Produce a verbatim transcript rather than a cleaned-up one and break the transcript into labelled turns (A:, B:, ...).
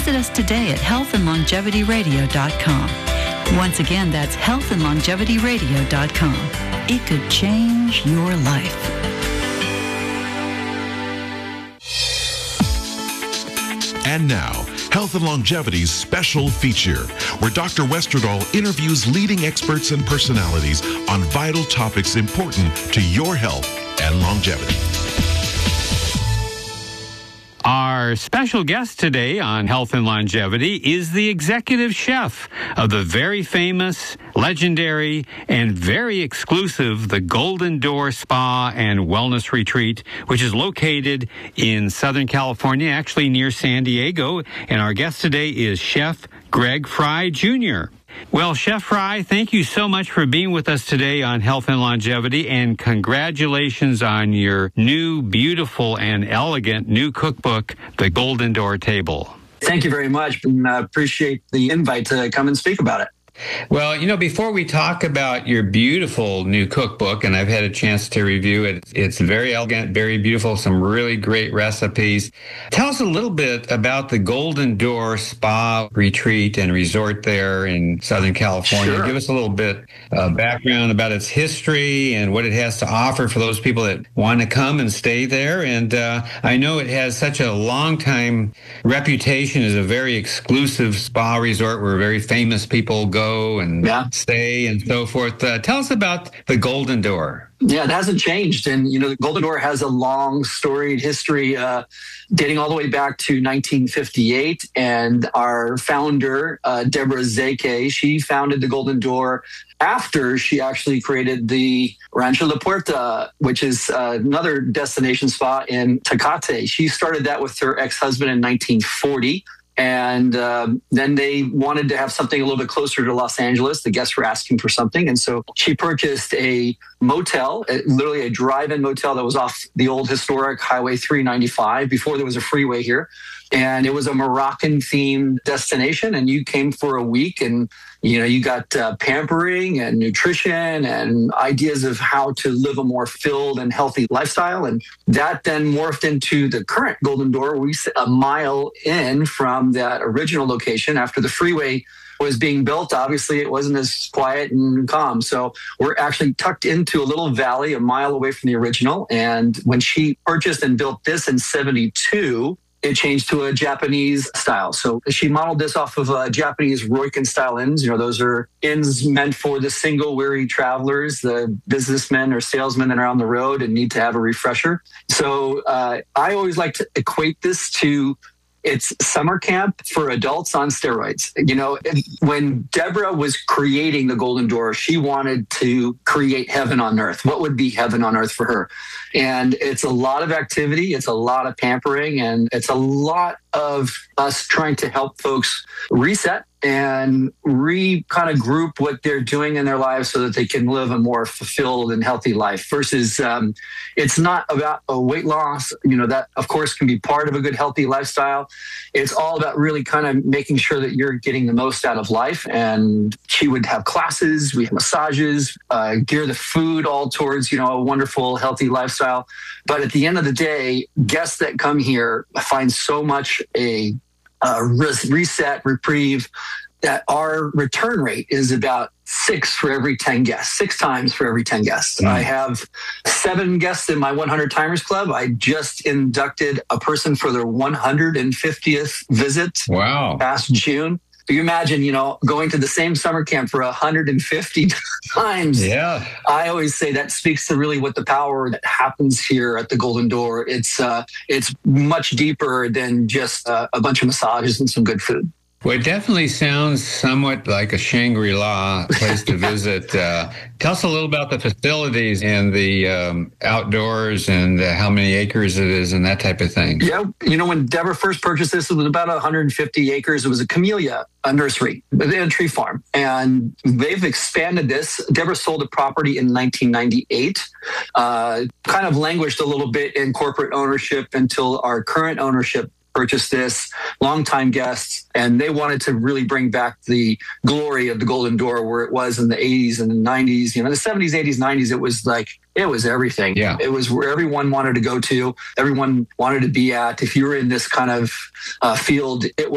A: Visit us today at health and longevity radio dot com. Once again, that's health and longevity radio dot com. It could change your life.
B: And now, Health and Longevity's special feature, where Doctor Westerdahl interviews leading experts and personalities on vital topics important to your health and longevity.
C: Our special guest today on Health and Longevity is the executive chef of the very famous, legendary, and very exclusive The Golden Door Spa and Wellness Retreat, which is located in Southern California, actually near San Diego. And our guest today is Chef Greg Fry, Junior Well, Chef Fry, thank you so much for being with us today on Health and Longevity, and congratulations on your new, beautiful, and elegant new cookbook, The Golden Door Table.
D: Thank you very much, and I appreciate the invite to come and speak about it.
C: Well, you know, before we talk about your beautiful new cookbook, and I've had a chance to review it, it's very elegant, very beautiful, some really great recipes. Tell us a little bit about the Golden Door Spa Retreat and Resort there in Southern California.
D: Sure.
C: Give us a little bit of background about its history and what it has to offer for those people that want to come and stay there. And uh, I know it has such a long time reputation as a very exclusive spa resort where very famous people go and yeah. stay and so forth. Uh, tell us about the Golden Door.
D: Yeah, it hasn't changed. And, you know, the Golden Door has a long storied history uh, dating all the way back to nineteen fifty-eight. And our founder, uh, Deborah Zeke, she founded the Golden Door after she actually created the Rancho La Puerta, which is uh, another destination spa in Tecate. She started that with her ex-husband in nineteen forty. And um, then they wanted to have something a little bit closer to Los Angeles. The guests were asking for something. And so she purchased a motel, literally a drive-in motel that was off the old historic Highway three ninety-five before there was a freeway here. And it was a Moroccan-themed destination. And you came for a week and, you know, you got uh, pampering and nutrition and ideas of how to live a more filled and healthy lifestyle. And that then morphed into the current Golden Door. We sit a mile in from that original location after the freeway was being built. Obviously, it wasn't as quiet and calm. So we're actually tucked into a little valley a mile away from the original. And when she purchased and built this in seventy-two, it changed to a Japanese style. So she modeled this off of uh, Japanese Roiken style inns. You know, those are inns meant for the single weary travelers, the businessmen or salesmen that are on the road and need to have a refresher. So uh, I always like to equate this to it's summer camp for adults on steroids. You know, when Deborah was creating the Golden Door, she wanted to create heaven on earth. What would be heaven on earth for her? And it's a lot of activity. It's a lot of pampering, and it's a lot of us trying to help folks reset and re kind of group what they're doing in their lives so that they can live a more fulfilled and healthy life versus um, it's not about a weight loss. You know, that of course can be part of a good, healthy lifestyle. It's all about really kind of making sure that you're getting the most out of life. And she would have classes, we have massages, uh, gear the food all towards, you know, a wonderful, healthy lifestyle. But at the end of the day, guests that come here find so much a Uh, reset, reprieve, that our return rate is about six for every ten guests, six times for every ten guests. Mm. I have seven guests in my one hundred Timers Club. I just inducted a person for their one hundred fiftieth visit.
C: Wow.
D: Past June. You imagine, you know, going to the same summer camp for one hundred fifty times.
C: Yeah.
D: I always say that speaks to really what the power that happens here at the Golden Door. It's uh, it's much deeper than just uh, a bunch of massages and some good food.
C: Well, it definitely sounds somewhat like a Shangri-La place to visit. Uh, tell us a little about the facilities and the um, outdoors and uh, how many acres it is and that type of thing.
D: Yeah, you know, when Deborah first purchased this, it was about one hundred fifty acres. It was a camellia, a nursery, a tree farm. And they've expanded this. Deborah sold the property in nineteen ninety-eight, uh, kind of languished a little bit in corporate ownership until our current ownership purchased this, longtime guests, and they wanted to really bring back the glory of the Golden Door where it was in the eighties and the nineties. You know, the seventies, eighties, nineties, it was like, it was everything.
C: Yeah.
D: It was where everyone wanted to go to, everyone wanted to be at. If you were in this kind of uh, field, it